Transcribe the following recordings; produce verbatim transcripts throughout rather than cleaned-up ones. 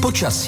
Počasí.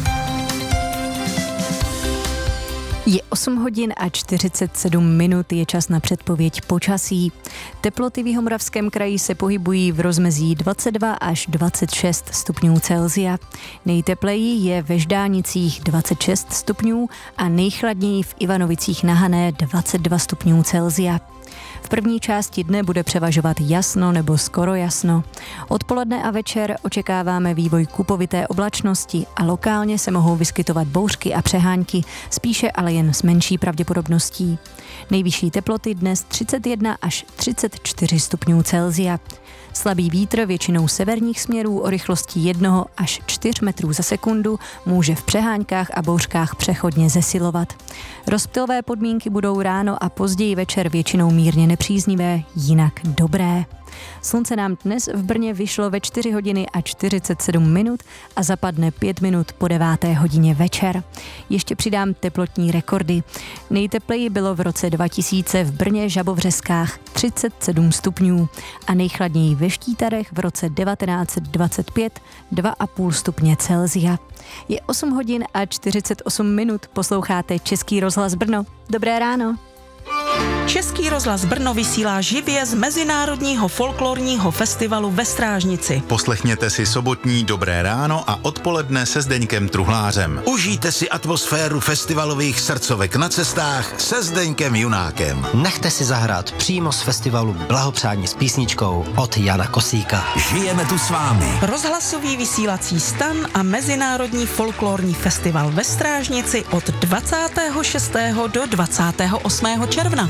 Je osm hodin a čtyřicet sedm minut, je čas na předpověď počasí. Teploty v Jihomoravském kraji se pohybují v rozmezí dvacet dva až dvacet šest stupňů Celsia. Nejtepleji je ve Ždánicích dvacet šest stupňů a nejchladněji v Ivanovicích na Hané dvacet dva stupňů Celsia. V první části dne bude převažovat jasno nebo skoro jasno. Odpoledne a večer očekáváme vývoj kupovité oblačnosti a lokálně se mohou vyskytovat bouřky a přehánky, spíše ale jen s menší pravděpodobností. Nejvyšší teploty dnes třicet jedna až třicet čtyři stupňů Celsia. Slabý vítr většinou severních směrů o rychlosti jednoho až čtyř metrů za sekundu může v přeháňkách a bouřkách přechodně zesilovat. Rozptylové podmínky budou ráno a později večer většinou mírně nepříznivé, jinak dobré. Slunce nám dnes v Brně vyšlo ve čtyři hodiny a čtyřicet sedm minut a zapadne pět minut po deváté hodině večer. Ještě přidám teplotní rekordy. Nejtepleji bylo v roce dva tisíce v Brně Žabovřeskách třicet sedm stupňů a nejchladněji ve Štítarech v roce devatenáct dvacet pět dva a půl stupně Celsia. Je osm hodin a čtyřicet osm minut, posloucháte Český rozhlas Brno. Dobré ráno. Český rozhlas Brno vysílá živě z Mezinárodního folklorního festivalu ve Strážnici. Poslechněte si sobotní Dobré ráno a odpoledne se Zdeňkem Truhlářem. Užijte si atmosféru festivalových srdcovek na cestách se Zdeňkem Junákem. Nechte si zahrát přímo z festivalu blahopřání s písničkou od Jana Kosíka. Žijeme tu s vámi. Rozhlasový vysílací stan a Mezinárodní folklorní festival ve Strážnici od dvacátého šestého do dvacátého osmého června.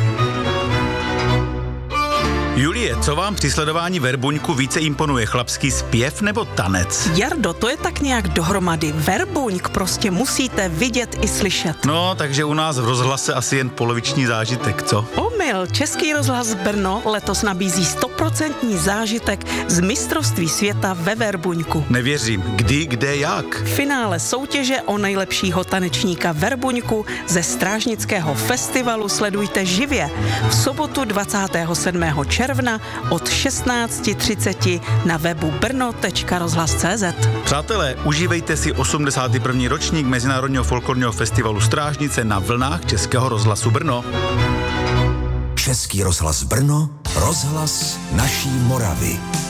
Julie, co vám při sledování Verbuňku více imponuje, chlapský zpěv nebo tanec? Jardo, to je tak nějak dohromady. Verbuňk prostě musíte vidět i slyšet. No, takže u nás v rozhlase asi jen poloviční zážitek, co? Omyl, Český rozhlas Brno letos nabízí stoprocentní zážitek z mistrovství světa ve Verbuňku. Nevěřím. Kdy, kde, jak? Finále soutěže o nejlepšího tanečníka Verbuňku ze Strážnického festivalu sledujte živě v sobotu dvacátého sedmého června od šestnáct třicet na webu brno tečka rozhlas tečka cé zet. Přátelé, užívejte si osmdesátý první ročník Mezinárodního folklorního festivalu Strážnice na vlnách Českého rozhlasu Brno. Český rozhlas Brno, rozhlas naší Moravy.